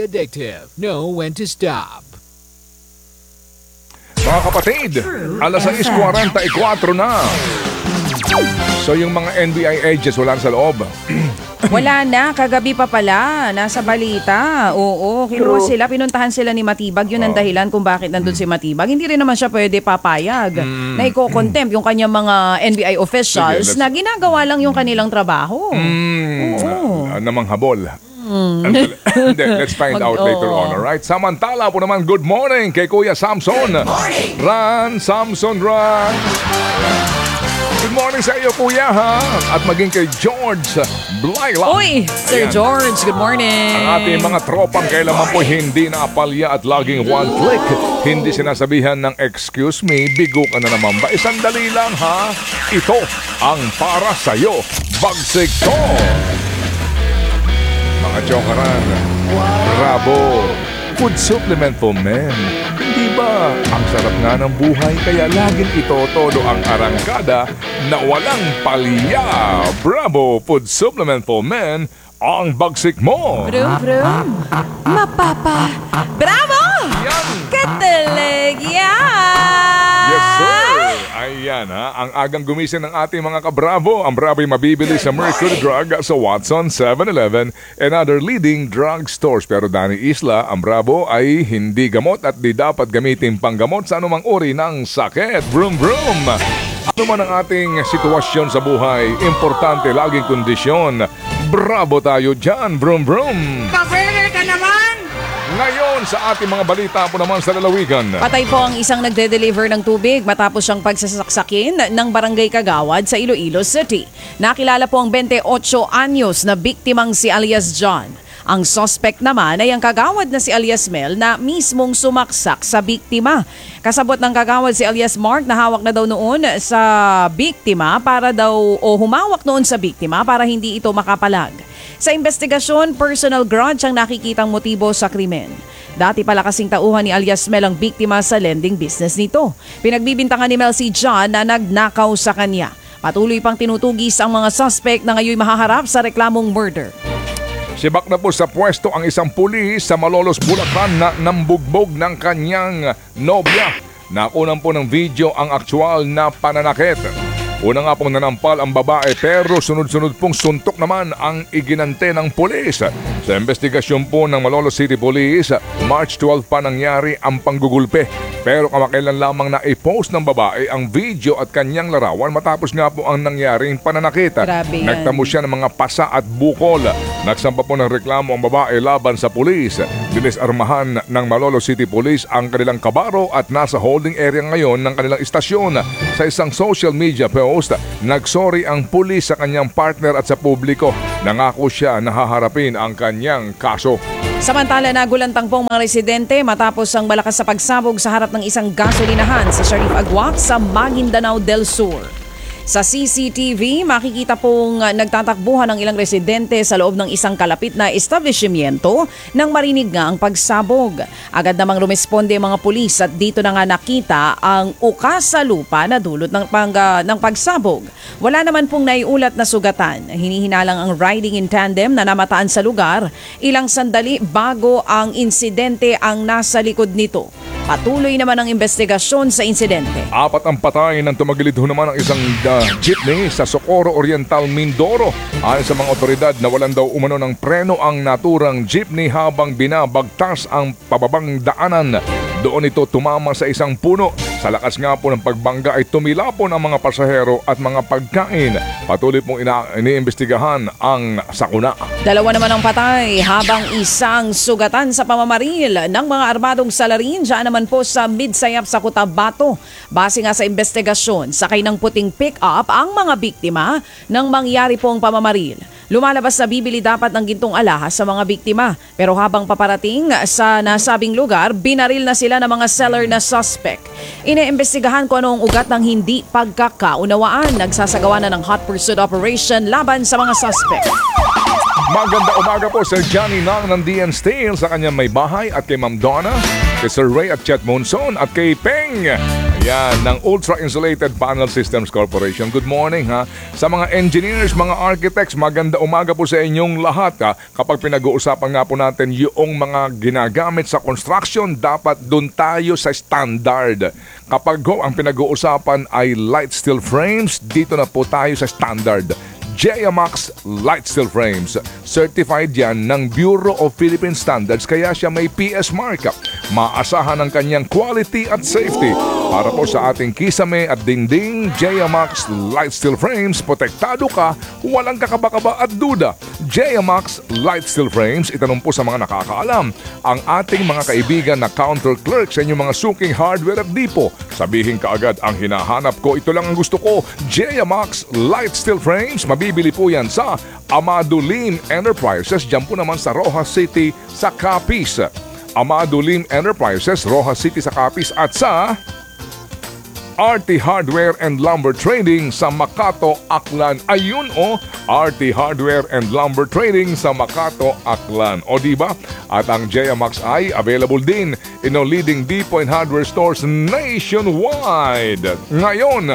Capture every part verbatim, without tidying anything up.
addictive. Know when to stop. Mga kapatid, alas sais kuwarenta y kuwatro na. So yung mga N B I agents wala sa loob. Wala na, kagabi pa pala, nasa balita. Oo, kinuha sila, pinuntahan sila ni Matibag. Yun ang dahilan kung bakit nandun si Matibag. Hindi rin naman siya pwede papayag mm. na iko-contempt yung kanyang mga N B I officials Sige, na ginagawa lang yung kanilang trabaho. Mm. Oo. Uh, namang habol. Mm. Let's find out later on, alright? Samantala po naman, good morning kay Kuya Samson. Good morning! Run, Samson, run! Good morning sa iyo, Kuya, ha? At maging kay George Blyla. Uy, Sir Ayan. George, good morning. Ang ating mga tropang kailanman po hindi naapalya at laging one click. Hindi sinasabihan ng excuse me, bigo ka na naman ba? Isang dali lang, ha? Ito ang para sa iyo. Bagsik ko! Mga jokaran, bravo! Food supplement for men. Hindi ba ang sarap nga ng buhay kaya laging itotodo ang arangkada na walang palya? Bravo! Food supplement for men ang bagsik mo. Brum, brum. Mapapa. Bravo! Yan! Katalig yan! Yes, sir! Ayan, ha? Ang agang gumising ng ating mga kabravo. Ang Bravo'y mabibili sa Mercury Drug, sa Watson, seven eleven, and other leading drug stores. Pero Danny Isla, ang Bravo ay hindi gamot at di dapat gamitin panggamot sa anumang uri ng sakit. Vroom, vroom! Ano man ang ating sitwasyon sa buhay, importante laging kondisyon. Bravo tayo dyan, vroom, vroom! Pa-burger ka naman! Ngayon sa ating mga balita po naman sa lalawigan. Patay po ang isang nagde-deliver ng tubig matapos siyang pagsasaksakin ng Barangay Kagawad sa Iloilo City. Nakilala po ang twenty-eight anyos na biktimang si alias John. Ang suspect naman ay ang kagawad na si alias Mel na mismong sumaksak sa biktima. Kasabot ng kagawad si alias Mark na hawak na daw noon sa biktima para daw o humawak noon sa biktima para hindi ito makapalag. Sa investigasyon, personal grudge ang nakikitang motibo sa krimen. Dati pala kasing tauhan ni alias Mel ang biktima sa lending business nito. Pinagbibintangan ni Mel si John na nagnakaw sa kanya. Patuloy pang tinutugis ang mga suspect na ngayon mahaharap sa reklamong murder. Sibak na po sa pwesto ang isang pulis sa Malolos, Bulacan na nambugbog ng kanyang nobya. Nakunan po ng video ang aktual na pananakit. Una nga pong nanampal ang babae pero sunod-sunod pong suntok naman ang iginante ng pulis. Sa investigasyon po ng Malolos City Police, March twelfth pa nangyari ang panggugulpe. Pero kamakailan lamang na i-post ng babae ang video at kanyang larawan matapos nga po ang nangyaring pananakit. Nagtamo siya ng mga pasa at bukol. Nagsampa po ng reklamo ang babae laban sa pulis. Dinisarmahan ng Malolos City Police ang kanilang kabaro at nasa holding area ngayon ng kanilang istasyon. Sa isang social media post, nagsorry ang pulis sa kanyang partner at sa publiko. Nangako siya na haharapin ang kanyang kaso. Samantala, nagulantang pong mga residente matapos ang malakas sa pagsabog sa harap ng isang gasolinahan sa Sharif Agwak sa Maguindanao del Sur. Sa C C T V, makikita pong nagtatakbuhan ng ilang residente sa loob ng isang kalapit na establishmento nang marinig nga ang pagsabog. Agad namang rumesponde ang mga pulis at dito na nga nakita ang ukas sa lupa na dulot ng, pang, uh, ng pagsabog. Wala naman pong naiulat na sugatan. Hinihinalang ang riding in tandem na namataan sa lugar ilang sandali bago ang insidente ang nasa likod nito. Patuloy naman ang investigasyon sa insidente. Apat ang patay nang tumagilid ho naman ang isang uh, jeepney sa Socorro Oriental, Mindoro. Ayon sa mga otoridad, nawalan daw umano ng preno ang naturang jeepney habang binabagtas ang pababang daanan. Doon ito tumama sa isang puno. Sa lakas nga po ng pagbangga ay tumilapon ang mga pasahero at mga pagkain. Patuloy pong ina- iniimbestigahan ang sakuna. Dalawa naman ang patay habang isang sugatan sa pamamaril ng mga armadong salarin dyan naman po sa Midsayap sa Cotabato. Base nga sa investigasyon, sakay ng puting pick-up ang mga biktima ng mangyari pong pamamaril. Lumalabas na bibili dapat ng gintong alahas sa mga biktima. Pero habang paparating sa nasabing lugar, binaril na sila ng mga seller na suspect. Iniimbestigahan kung anong ugat ng hindi pagkakaunawaan. Nagsasagawa na ng hot pursuit operation laban sa mga suspect. Maganda umaga po Sir Johnny Nang ng D N Steel sa kanyang may bahay at kay Ma'am Donna, kay Sir Ray at Chet Monson at kay Peng. Yan, ng Ultra Insulated Panel Systems Corporation. Good morning ha. Sa mga engineers, mga architects, maganda umaga po sa inyong lahat ha. Kapag pinag-uusapan nga po natin yung mga ginagamit sa construction, dapat dun tayo sa standard. Kapag ho, ang pinag-uusapan ay light steel frames, dito na po tayo sa standard. J-Max Light Steel Frames. Certified yan ng Bureau of Philippine Standards kaya siya may P S mark. Maasahan ang kanyang quality at safety. Para po sa ating kisame at dingding, J-Max Light Steel Frames, protektado ka, walang kakaba-kaba at duda. J-Max Light Steel Frames, itanong po sa mga nakakaalam, ang ating mga kaibigan na counter clerk sa inyong mga suking hardware at dipo. Sabihin kaagad ang hinahanap ko, ito lang ang gusto ko, J-Max Light Steel Frames, mabibili po yan sa Amado Lim Enterprises, dyan po naman sa Rojas City sa Capiz. Amado Lim Enterprises, Rojas City sa Capiz at sa R T Hardware and Lumber Trading sa Makato, Aklan. Ayun o, R T Hardware and Lumber Trading sa Makato, Aklan. O diba? At ang J-Max ay available din in the leading depot and hardware stores nationwide. Ngayon,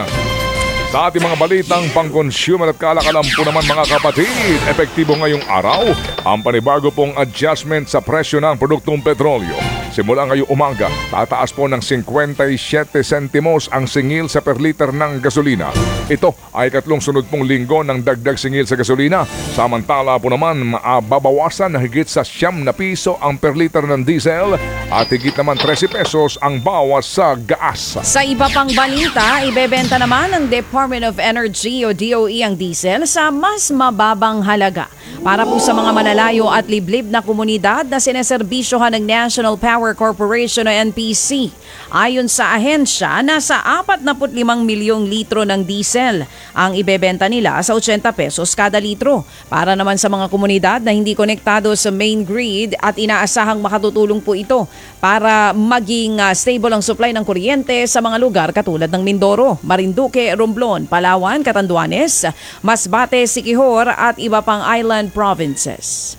sa ating mga balitang pang-consumer at kalakalam po naman mga kapatid, epektibo ngayong araw ang panibago pong adjustment sa presyo ng produktong petrolyo. Simula ngayong umaga, tataas po ng fifty-seven sentimos ang singil sa per liter ng gasolina. Ito ay katlong sunod pong linggo ng dagdag singil sa gasolina. Samantala po naman, mababawasan na higit sa siyam na piso ang per liter ng diesel at higit naman thirteen pesos ang bawas sa gas. Sa iba pang balita, ibebenta naman ng Department of Energy o D O E ang diesel sa mas mababang halaga para po sa mga malalayo at liblib na komunidad na sineserbisyohan ng National Power Corporation o N P C. Ayon sa ahensya, nasa forty-five milyong litro ng diesel ang ibebenta nila sa eighty pesos kada litro. Para naman sa mga komunidad na hindi konektado sa main grid at inaasahang makatutulong po ito para maging uh, stable ang supply ng kuryente sa mga lugar katulad ng Mindoro, Marinduque, Romblon, Palawan, Catanduanes, Masbate, Siquijor at iba pang island provinces.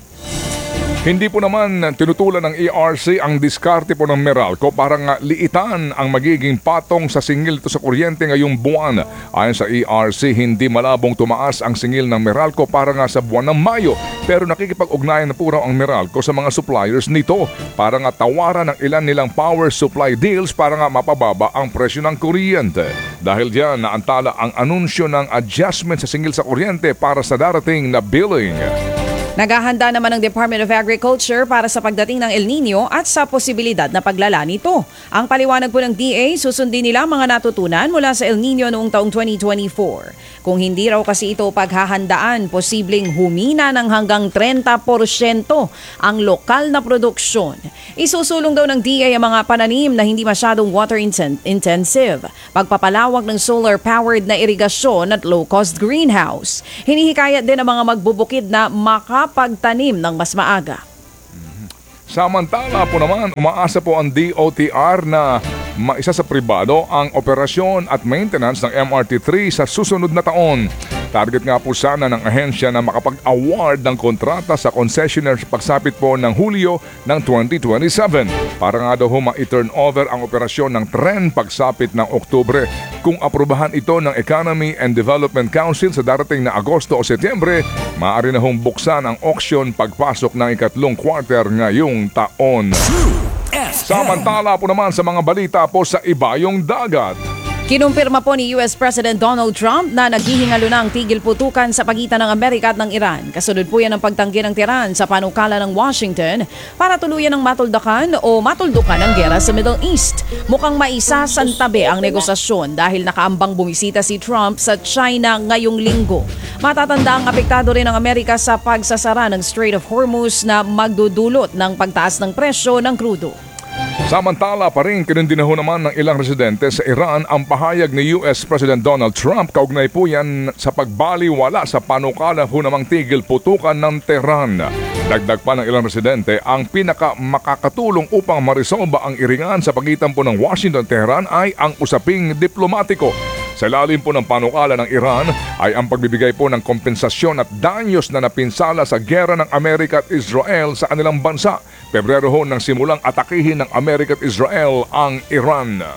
Hindi po naman tinutulan ng E R C ang diskarte po ng Meralco para nga liitan ang magiging patong sa singil ito sa kuryente ngayong buwan. Ayon sa E R C, hindi malabong tumaas ang singil ng Meralco para nga sa buwan ng Mayo. Pero nakikipag-ugnayan na po raw ang Meralco sa mga suppliers nito para nga tawaran ng ilan nilang power supply deals para nga mapababa ang presyo ng kuryente. Dahil diyan, naantala ang anunsyo ng adjustment sa singil sa kuryente para sa darating na billing. Naghahanda naman ng Department of Agriculture para sa pagdating ng El Nino at sa posibilidad na paglala nito. Ang paliwanag po ng D A, susundin nila mga natutunan mula sa El Nino noong taong twenty twenty-four. Kung hindi raw kasi ito paghahandaan, posibleng humina ng hanggang thirty porsyento ang lokal na produksyon. Isusulong daw ng D A ang mga pananim na hindi masyadong water intensive, pagpapalawak ng solar-powered na irigasyon at low-cost greenhouse. Hinihikayat din ang mga magbubukid na maka pagtanim ng mas maaga. Samantala po naman, umaasa po ang D O T R na maisa sa pribado ang operasyon at maintenance ng M R T three sa susunod na taon. Target nga po sana ng ahensya na makapag-award ng kontrata sa concessionaire pagsapit po ng Hulyo ng twenty twenty-seven. Para nga daw ma-turn over ang operasyon ng tren pagsapit ng Oktubre. Kung aprubahan ito ng Economy and Development Council sa darating na Agosto o Setyembre, maaari na hong buksan ang auction pagpasok ng ikatlong quarter ngayong taon. Samantala po naman sa mga balita po sa ibayong dagat. Kinumpirma po ni U S President Donald Trump na naghihingalo na ang tigil putukan sa pagitan ng Amerika at ng Iran. Kasunod po yan ang pagtanggi ng Tehran sa panukala ng Washington para tuluyan ng matuldakan o matuldukan ang gera sa Middle East. Mukhang maisasantabi ang negosasyon dahil nakaambang bumisita si Trump sa China ngayong linggo. Matatanda ang apektado rin ng Amerika sa pagsasara ng Strait of Hormuz na magdudulot ng pagtaas ng presyo ng krudo. Samantala pa rin, kinundinaho naman ng ilang residente sa Iran ang pahayag ni U S President Donald Trump kaugnay po yan sa pagbaliwala sa panukala ho namang tigil putukan ng Tehran. Dagdag pa ng ilang residente, ang pinaka makakatulong upang marisolba ang iringan sa pagitan po ng Washington at Tehran ay ang usaping diplomatiko. Sa ilalim po ng panukala ng Iran ay ang pagbibigay po ng kompensasyon at danyos na napinsala sa gera ng Amerika at Israel sa kanilang bansa. Pebrero ho nang simulang atakihin ng Amerika at Israel ang Iran.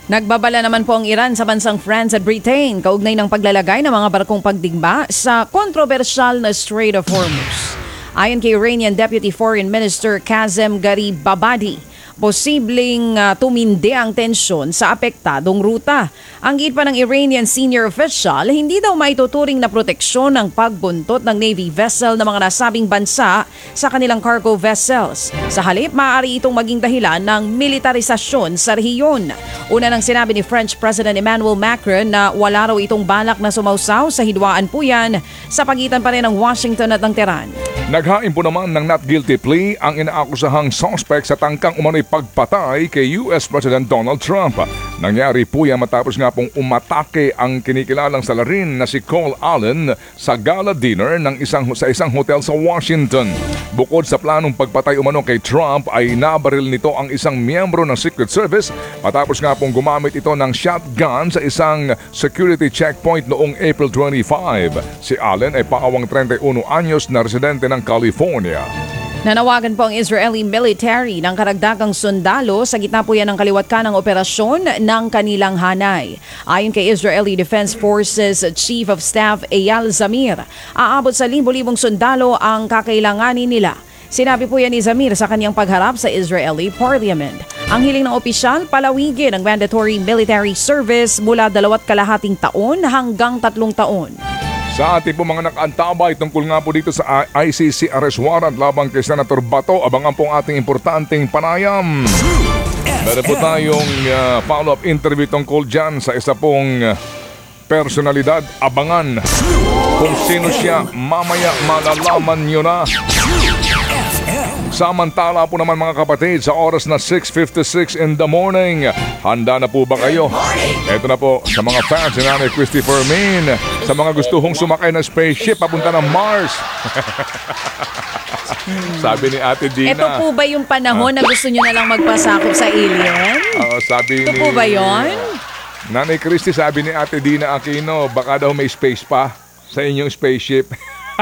Nagbabala naman po ang Iran sa bansang France at Britain kaugnay ng paglalagay ng mga barkong pagdigma sa kontrobersyal na Strait of Hormuz. Ayon kay Iranian Deputy Foreign Minister Kazem Garibabadi, posibleng uh, tumindi ang tensyon sa apektadong ruta. Ang git pa ng Iranian senior official, hindi daw maituturing na proteksyon ng pagbuntot ng Navy vessel ng mga nasabing bansa sa kanilang cargo vessels. Sa halip, maaari itong maging dahilan ng militarisasyon sa rehiyon. Una nang sinabi ni French President Emmanuel Macron na wala raw itong balak na sumausaw sa hidwaan po yan sa pagitan pa rin ng Washington at ng Tehran. Naghain po naman ng not guilty plea ang inaakusahang suspect sa tangkang umano'y pagpatay kay U S President Donald Trump. Nangyari po yan matapos nga pong umatake ang kinikilalang salarin na si Cole Allen sa gala dinner ng isang, sa isang hotel sa Washington. Bukod sa planong pagpatay umano kay Trump ay nabaril nito ang isang miyembro ng Secret Service matapos nga pong gumamit ito ng shotgun sa isang security checkpoint noong April twenty-five. Si Allen ay paawang thirty-one anyos na residente ng California. Nanawagan po ang Israeli military ng karagdagang sundalo sa gitna po yan ng kaliwat kanang operasyon ng kanilang hanay. Ayon kay Israeli Defense Forces Chief of Staff Eyal Zamir, aabot sa libo-libong sundalo ang kakailanganin nila. Sinabi po yan ni Zamir sa kanyang pagharap sa Israeli Parliament. Ang hiling ng opisyal, palawigin ang mandatory military service mula dalawat kalahating taon hanggang tatlong taon. Sa ating po mga nakaantabay tungkol nga po dito sa I C C arrest warrant labang kay Senator Bato, abangan po ang ating importanteng panayam. Meron po tayong uh, follow-up interview tungkol dyan sa isa pong uh, personalidad. Abangan kung sino siya, mamaya malalaman nyo na. Samantala po naman mga kapatid, sa oras na six fifty-six in the morning, handa na po ba kayo? Ito na po sa mga fans ni Nanay Christopher Min, sa mga gustuhong sumakay ng spaceship papunta ng Mars. Sabi ni Ate Dina. Ito po ba yung panahon na gusto nyo na lang magpasakop sa alien? Uh, sabi Ito ni, po ba yun? Nanay Christy, sabi ni Ate Dina Aquino, baka daw may space pa sa inyong spaceship.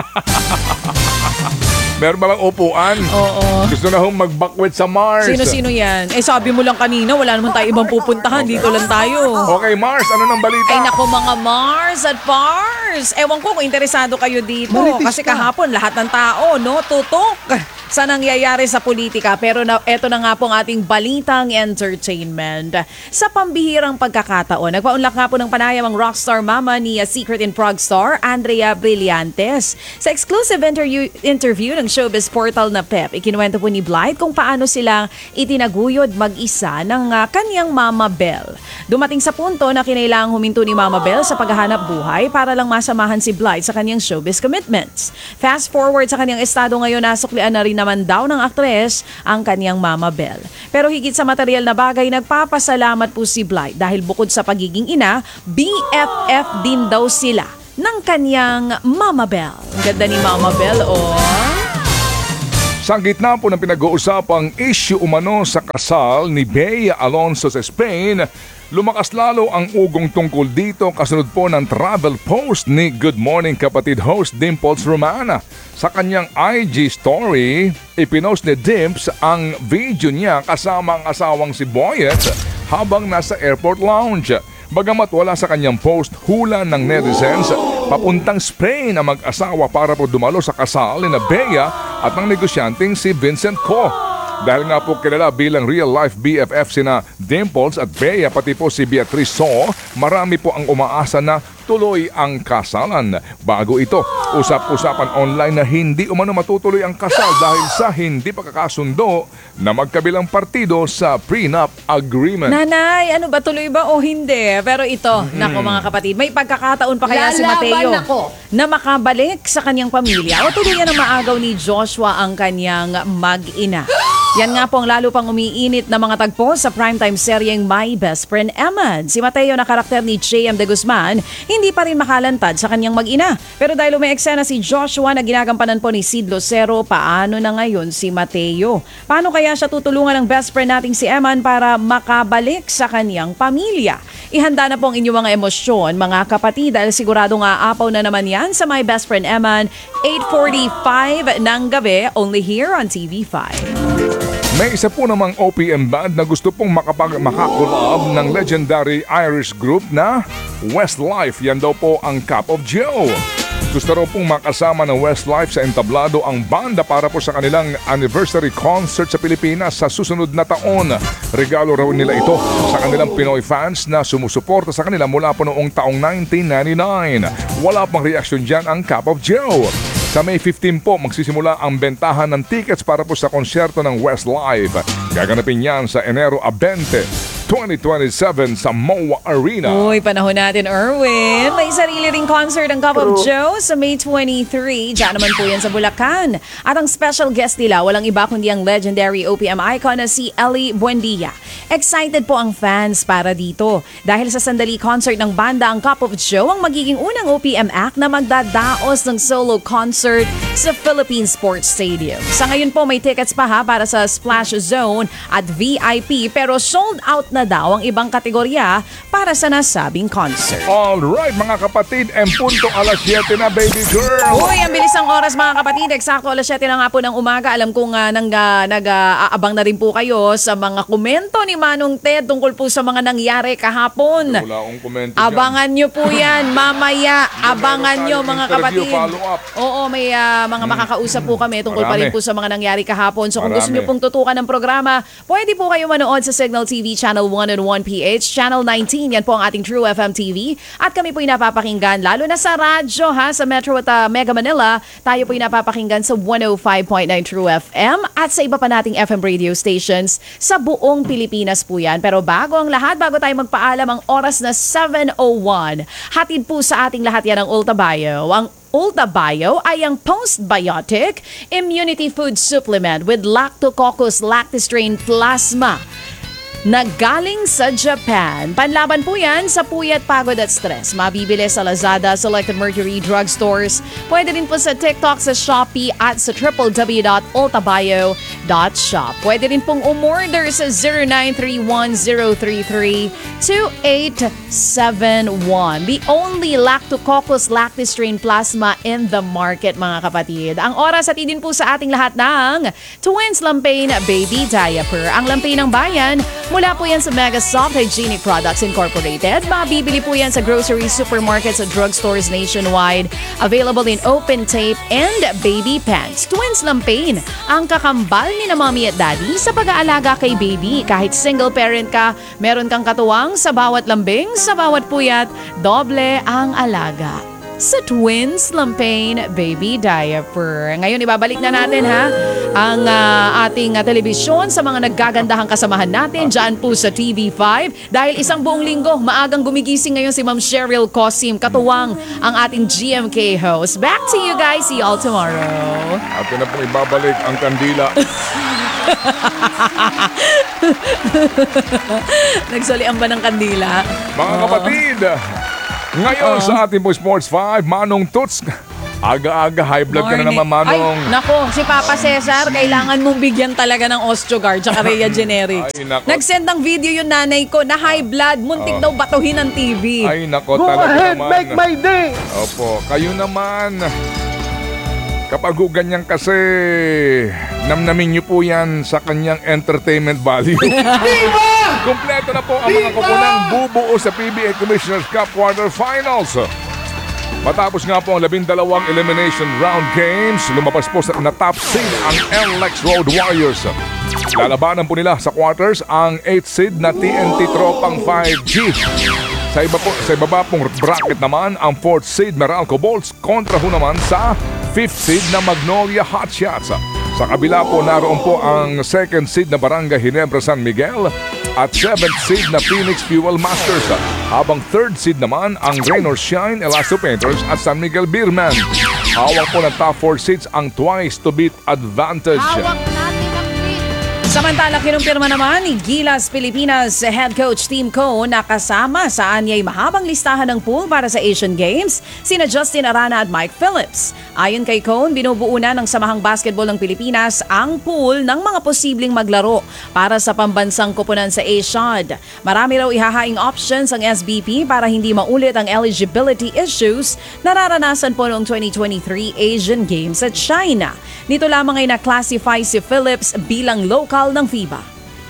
Meron ba lang upuan? Oo. Gusto na hong mag-backward sa Mars. Sino-sino yan? Eh sabi mo lang kanina, wala naman tayo ibang pupuntahan. Dito lang tayo. Okay, Mars, ano nang balita? Ay nako mga Mars at Pars. Ewan ko kung interesado kayo dito. Marites Kasi ka. kahapon lahat ng tao, no, tutok sa nangyayari sa politika. Pero na, eto na nga pong ating balitang entertainment. Sa pambihirang pagkakataon, nagpaunlak nga po ng panayam ang rockstar mama ni uh, Secret and Prog star Andrea Brillantes. Sa exclusive interview, interview ng showbiz portal na Pep, ikinuwento po ni Blythe kung paano silang itinaguyod mag-isa ng uh, kanyang Mama Belle. Dumating sa punto na kinailangang huminto ni Mama Belle sa paghahanap buhay para lang masamahan si Blythe sa kanyang showbiz commitments. Fast forward sa kanyang estado ngayon, nasuklian na rin naman daw ng aktres ang kanyang Mama Belle. Pero higit sa material na bagay, nagpapasalamat po si Blythe dahil bukod sa pagiging ina, B F F din daw sila ng kanyang Mama Belle. Ganda ni Mama Belle, oh. Sa gitna po ng pinag-uusapang issue umano sa kasal ni Bea Alonso sa Spain, lumakas lalo ang ugong tungkol dito kasunod po ng travel post ni Good Morning Kapatid host Dimples Romana. Sa kanyang I G story, ipinost ni Dimps ang video niya kasama ang asawang si Boyet habang nasa airport lounge. Bagamat wala sa kanyang post, hula ng netizens, papuntang Spain ang mag-asawa para po dumalo sa kasal ni Bea at ng negosyanteng si Vincent Co. Dahil nga po kilala bilang real-life B F F sina Dimples at Bea pati po si Beatrice So, marami po ang umaasa na tuloy ang kasalan. Bago ito, usap-usapan online na hindi umano matutuloy ang kasal dahil sa hindi pagkakasundo na magkabilang partido sa prenup agreement. Nanay, ano ba, tuloy ba o hindi? Pero ito, nako mga kapatid, may pagkakataon pa kaya si Lalaban Mateo ako. na makabalik sa kanyang pamilya o tuluyan ang maagaw ni Joshua ang kanyang mag-ina. Yan nga po ang lalo pang umiinit na mga tagpo sa primetime seryeng My Best Friend Eman. Si Mateo na karakter ni J M de Guzman, hindi pa rin makalantad sa kanyang mag-ina. Pero dahil umeeksena si Joshua na ginagampanan po ni Sid Lucero, paano na ngayon si Mateo? Paano kaya siya tutulungan ng best friend nating si Eman para makabalik sa kanyang pamilya? Ihanda na po ang inyong mga emosyon, mga kapatid, dahil sigurado nga aapaw na naman yan sa My Best Friend Eman, eight forty-five ng gabi, only here on T V five. May isa po namang O P M band na gusto pong makapag makakolab ng legendary Irish group na Westlife. Yan daw po ang Cup of Joe. Gusto raw pong makasama ng Westlife sa entablado ang banda para po sa kanilang anniversary concert sa Pilipinas sa susunod na taon. Regalo raw nila ito sa kanilang Pinoy fans na sumusuporta sa kanila mula po noong taong nineteen ninety-nine. Wala pang reaksyon dyan ang Cup of Joe. Sa May fifteenth po, magsisimula ang bentahan ng tickets para po sa konsyerto ng Westlife. Gaganapin yan sa Enero twenty, twenty twenty-seven sa M O A Arena. Uy, panahon natin, Erwin. May sarili ring concert ang Cup of Joe sa May twenty-three. Diyan naman po yan sa Bulacan. At ang special guest nila, walang iba kundi ang legendary O P M icon na si Ellie Buendia. Excited po ang fans para dito. Dahil sa sandali concert ng banda, ang Cup of Joe ang magiging unang O P M act na magdadaos ng solo concert sa Philippine Sports Stadium. Sa ngayon po, may tickets pa ha para sa Splash Zone at V I P pero sold out na daw ang ibang kategorya para sa nasabing concert. Alright mga kapatid, en punto alas siyete na, baby girl. Uy, ang bilis ng oras mga kapatid. Eksakto alas siyete na nga po ng umaga. Alam kong uh, nang, uh, nag-aabang na rin po kayo sa mga komento ni Manong Ted tungkol po sa mga nangyari kahapon. Wala akong komento dyan. Abangan nyo po yan mamaya. Abangan nyo mga kapatid. Oo, may uh, mga makakausap po kami tungkol pa rin po sa mga nangyari kahapon. So kung gusto nyo pong tutukan ng programa, pwede po kayo manood sa Signal T V Channel one oh one P H, Channel nineteen. Yan po ang ating True F M T V. At kami po yung napapakinggan, lalo na sa radyo ha, sa Metro at uh, Mega Manila. Tayo po yung napapakinggan sa one oh five point nine True F M at sa iba pa nating F M radio stations sa buong Pilipinas po yan. Pero bago ang lahat, bago tayo magpaalam, ang oras na seven oh one. Hatid po sa ating lahat yan ang Ulta Bio. Ang Ulta Bio ay ang postbiotic immunity food supplement with Lactococcus lactistrain plasma na galing sa Japan. Panlaban po yan sa puyat, pagod at stress. Mabibili sa Lazada, selected Mercury drugstores. Pwede din po sa TikTok, sa Shopee at sa w w w dot ultabio dot shop. Pwede din pong umorder sa zero nine three one zero three three two eight seven one. The only Lactococcus lactistrain plasma in the market, mga kapatid. Ang oras at din po sa ating lahat ng Twins Lampain Baby Diaper. Ang lampain ng bayan, mula po yan sa Mega Soft Hygienic Products Incorporated. Mabibili po yan sa grocery, supermarkets at drugstores nationwide. Available in open tape and baby pants. Twins Lampain, ang kakambal ni na mommy at daddy sa pag-aalaga kay baby. Kahit single parent ka, meron kang katuwang sa bawat lambing, sa bawat puyat, doble ang alaga sa Twins Lampain Baby Diaper. Ngayon, ibabalik na natin ha ang uh, ating uh, telebisyon sa mga naggagandahang kasamahan natin dyan po sa T V five. Dahil isang buong linggo, maagang gumigising ngayon si Ma'am Cheryl Cosim, katuwang ang ating G M K host. Back to you guys. See you all tomorrow. Atin na pong ibabalik ang kandila. Nagsolian ba ng kandila? Mga kapatid, ngayon Uh-oh. sa ating po Sports five, Manong Toots. Aga-aga, high blood ka na naman, Manong. Ay, nako, si Papa Cesar, kailangan mong bigyan talaga ng Osteogard tsaka Rhea Generics. Ay, nako. Nag-send ng video yung nanay ko na high blood, muntik daw batuhin ng T V. Ay, nako, Go talaga ahead, naman. make my day! Opo, kayo naman. Kapag ho ganyan kasi, namnamin niyo po yan sa kanyang entertainment value. Diva! Kompleto na po ang mga koponang bubuo sa P B A Commissioner's Cup Quarterfinals. Matapos nga po ang labindalawang elimination round games, lumabas po sa na top seed ang L X Road Warriors. Lalabanan po nila sa quarters ang eighth seed na T N T Tropang five G. Sa iba po, sa ibaba pong bracket naman ang fourth seed Meralco Bolts kontra ho naman sa fifth seed na Magnolia Hotshots. Sa kabila po naroon po ang second seed na Barangay Ginebra San Miguel at seventh seed na Phoenix Fuel Masters, habang third seed naman ang Rain or Shine Elasto Painters at San Miguel Beerman. Hawak po ng top four seeds ang twice to beat advantage. Hawak natin ang win. Samantala, kinumpirma naman ni Gilas Pilipinas head coach Team Cone na kasama sa anyay mahabang listahan ng pool para sa Asian Games sina Justin Arana at Mike Phillips. Ayon kay Cone, binubuo na ng Samahang Basketball ng Pilipinas ang pool ng mga posibleng maglaro para sa pambansang koponan sa ASIAD. Marami raw ihahaing options ang S B P para hindi maulit ang eligibility issues na naranasan po noong twenty twenty-three Asian Games sa China. Nito lamang ay na-classify si Phillips bilang local opisyal ng FIBA.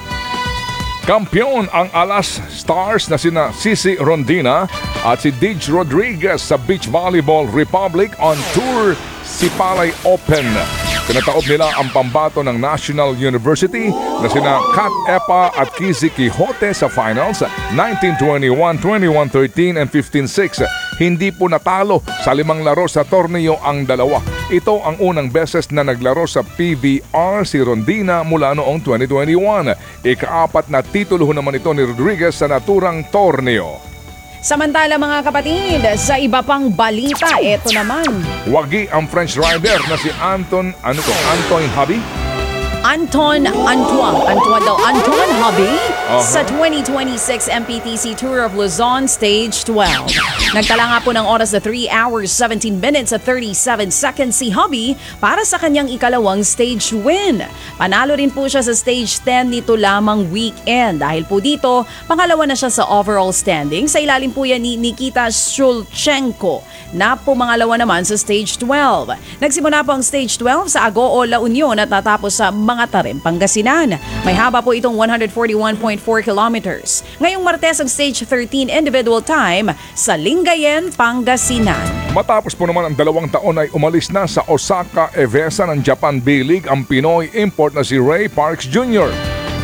Kampiyon ang Alas Stars na sina Sisi Rondina at si Dij Rodriguez sa Beach Volleyball Republic on Tour Sipalay Open. Pinataob nila ang pambato ng National University na sina Kat Epa at Kizzy Quijote sa finals nineteen twenty-one, twenty-one thirteen and fifteen six. Hindi po natalo sa limang laro sa torneo ang dalawa. Ito ang unang beses na naglaro sa P V R si Rondina mula noong twenty twenty-one. Ikaapat na titulo naman ito ni Rodriguez sa naturang torneo. Samantala mga kapatid, sa iba pang balita, eto naman. Wagi ang French rider na si Anton, ano to, Anton Hobby? Anton Antoine, Antoine daw, Anton Hobby Uh-huh. sa twenty twenty-six M P T C Tour of Luzon Stage twelve. Nagtala nga po ng oras na three hours, seventeen minutes at thirty-seven seconds si Hobby para sa kanyang ikalawang stage win. Panalo rin po siya sa stage ten nito lamang weekend. Dahil po dito, pangalawa na siya sa overall standing. Sa ilalim po yan ni Nikita Shulchenko na pumangalawa naman sa stage twelve. Nagsimula po ang stage twelve sa Agoo, La Union at natapos sa Mga Tarim, Pangasinan. May haba po itong one forty-one point four kilometers. Ngayong Martes ang stage thirteen individual time sa Lingayen, Pangasinan. Matapos po naman ang dalawang taon ay umalis na sa Osaka Evesa ng Japan B-League ang Pinoy import na si Ray Parks Junior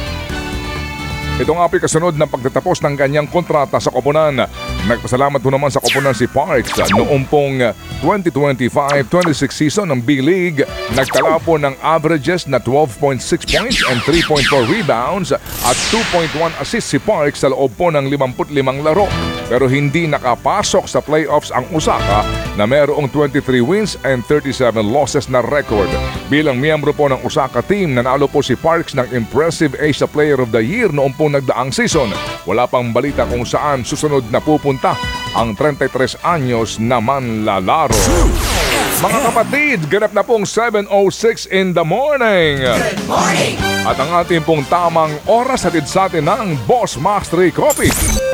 Ito nga po kasunod ng pagtatapos ng kanyang kontrata sa koponan. Nagpasalamat po naman sa koponan si Parks noong pong twenty twenty-five twenty-six season ng B-League. Nagtala po ng averages na twelve point six points and three point four rebounds at two point one assists si Parks sa loob po ng fifty-five laro. Pero hindi nakapasok sa playoffs ang Osaka na mayroong twenty-three wins and thirty-seven losses na record. Bilang miyembro po ng Osaka team, nanalo po si Parks ng Impressive Asia Player of the Year noong po nagdaang season. Wala pang balita kung saan susunod na pupunta ang thirty-three anyos na manlalaro. Mga kapatid, ganap na pong seven oh six in the morning. Good morning! At ang ating pong tamang oras hatid sa atin ng Boss Mastery Coffee.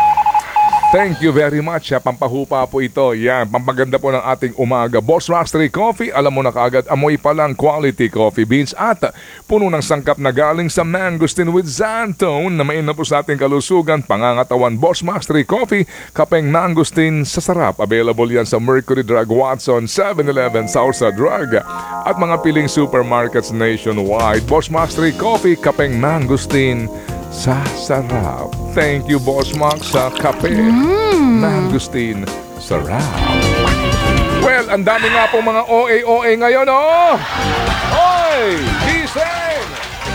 Thank you very much. Ha. Pampahupa po ito. Yan, pampaganda po ng ating umaga. Boss Mastery Coffee, alam mo na kaagad, amoy pa lang quality coffee beans at puno ng sangkap na galing sa mangosteen with xantone na mainam po sa ating kalusugan, pangangatawan. Boss Mastery Coffee, kapeng mangosteen sa sarap. Available yan sa Mercury Drug, Watson, seven eleven, Sousa Drug at mga piling supermarkets nationwide. Boss Mastery Coffee, kapeng mangosteen sa sarap. Thank you, Boss Max, sa kape. Mm. Mangosteen. Sarap. Well, ang dami nga po mga O A O A ngayon, oh! Hoy! Gising!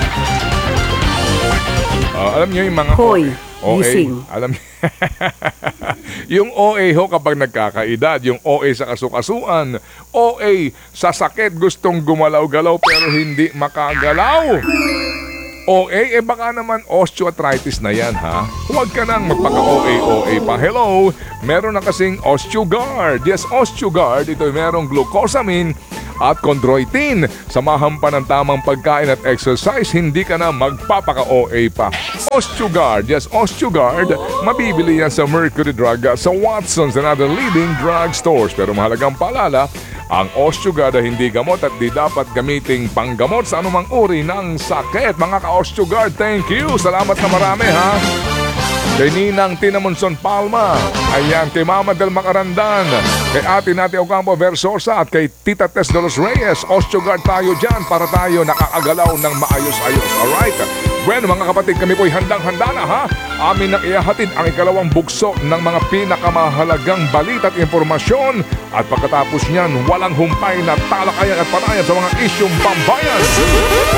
Uh, alam niyo yung mga Hoy, O A. gising. Alam niyo. Yung O A ho kapag nagkakaedad, yung O A sa kasukasuan, O A sa sakit, gustong gumalaw-galaw pero hindi makagalaw. O A, eh baka naman osteoarthritis na yan, ha? Huwag ka nang magpaka-O A O A pa. Hello, meron na kasing OsteoGuard. Yes, OsteoGuard, ito merong glucosamine at chondroitin. Samahan pa ng tamang pagkain at exercise, hindi ka na magpapaka-O A pa. OsteoGuard, yes, OsteoGuard, mabibili yan sa Mercury Drug, sa Watson's and other leading drug stores. Pero mahalagang paalala, ang OsteoGuard ay hindi gamot at di dapat gamiting panggamot sa anumang uri ng sakit. Mga ka-OsteoGuard, thank you. Salamat na marami, ha? Kay Ninang Tinamonson Palma, ayan, kay Mama Del Macarandan, kay Ate Nati Ocampo Versosa at kay Tita Tess de los Reyes. OsteoGuard tayo dyan para tayo nakakagalaw ng maayos-ayos. Alright? Bueno, mga kapatid, kami po'y handang-handa na, ha? Amin nang ihahatid ang ikalawang bugso ng mga pinakamahalagang balita at impormasyon. At pagkatapos niyan, walang humpay na talakayan at panayan sa mga isyong pambayan.